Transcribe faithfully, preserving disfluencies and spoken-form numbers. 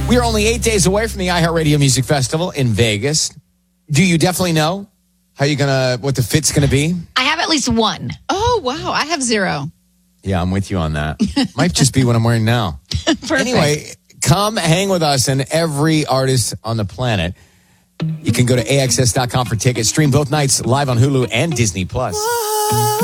We are only eight days away from the iHeartRadio Music Festival in Vegas. Do you definitely know how you're gonna, what the fit's gonna be? I have at least one. Oh, wow. I have zero. Yeah, I'm with you on that. Might just be what I'm wearing now. Perfect. Anyway, come hang with us and every artist on the planet. You can go to A X S dot com for tickets. Stream both nights live on Hulu and Disney Plus.